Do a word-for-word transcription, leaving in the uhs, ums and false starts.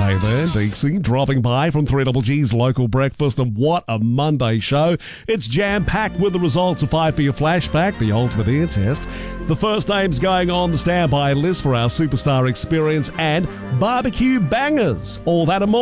Hey there, Deeksy, dropping by from three Double G's local breakfast, and what a Monday show. It's jam-packed with the results of Five for Your Flashback, the ultimate ear test, the first names going on the standby list for our Superstar Experience, and barbecue bangers. All that and more